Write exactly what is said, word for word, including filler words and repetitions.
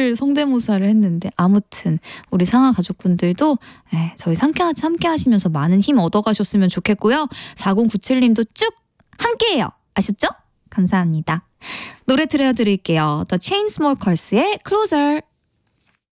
일주일 성대모사를 했는데 아무튼 우리 상하 가족분들도 에, 저희 상쾌하지 함께 하시면서 많은 힘 얻어가셨으면 좋겠고요. 사공구칠님도 쭉 함께해요. 아셨죠? 감사합니다. 노래 들려드릴게요. The Chainsmokers의 Closer.